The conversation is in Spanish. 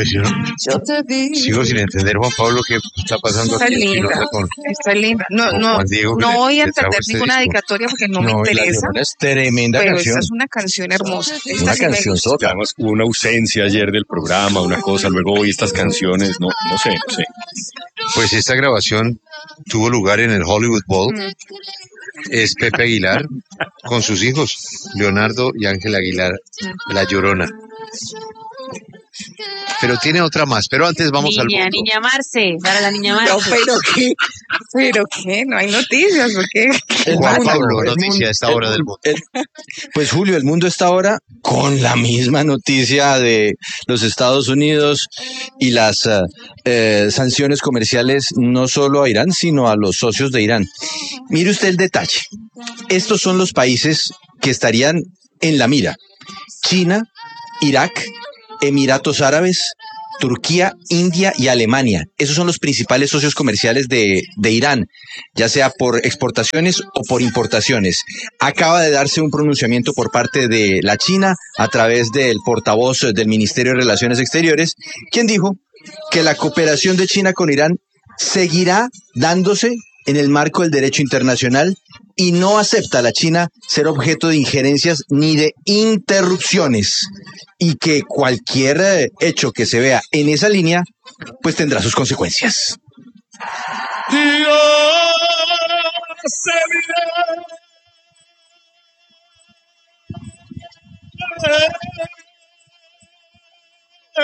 Pues yo sigo sin entender, Juan Pablo, qué está pasando Está aquí en linda, Espinosa está linda. No, con no, Juan Diego, que no voy a le trajo entender este ninguna disco. dedicatoria porque no me No, y La interesa, Llorona es tremenda pero esta canción. es una canción hermosa. Esta Una sí me canción gusta. sota. Además, hubo una ausencia ayer del programa, una cosa, luego oí estas canciones, no sé. Pues esta grabación tuvo lugar en el Hollywood Bowl. Es Pepe Aguilar con sus hijos, Leonardo y Ángel Aguilar, La Llorona. Pero tiene otra más, pero antes vamos al voto. Niña Marce, para la niña No, Marce. pero qué, no hay noticias, ¿o qué? Juan mundo, Pablo, el noticia mundo, a esta hora del voto. Pues Julio, el mundo está ahora con la misma noticia de los Estados Unidos y las sanciones comerciales no solo a Irán, sino a los socios de Irán. Mire usted el detalle. Estos son los países que estarían en la mira. China, Irak, Emiratos Árabes, Turquía, India y Alemania. Esos son los principales socios comerciales de Irán, ya sea por exportaciones o por importaciones. Acaba de darse un pronunciamiento por parte de la China a través del portavoz del Ministerio de Relaciones Exteriores, quien dijo que la cooperación de China con Irán seguirá dándose en el marco del derecho internacional y no acepta a la China ser objeto de injerencias ni de interrupciones, y que cualquier hecho que se vea en esa línea pues tendrá sus consecuencias.